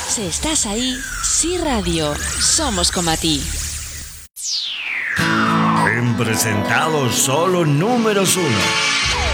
Si estás ahí, Sí Radio, somos como a ti. En presentado solo números 1.